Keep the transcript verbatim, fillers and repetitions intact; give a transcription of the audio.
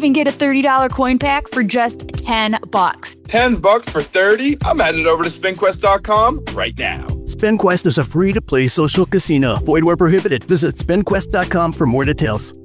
even get a thirty dollars coin pack for just ten bucks. ten bucks for thirty? I'm headed over to spin quest dot com right now. SpinQuest is a free-to-play social casino. Void where prohibited. Visit spin quest dot com for more details.